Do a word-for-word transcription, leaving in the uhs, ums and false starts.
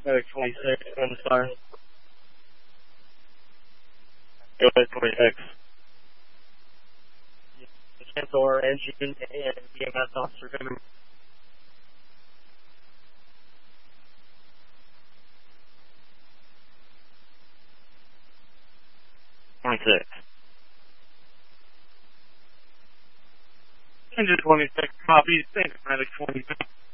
Medic twenty-six, on the siren. Go ahead, twenty-six. Cancel our engine and E M S officer coming. twenty-six. Engine twenty-six, copy, thanks, Medic twenty-six.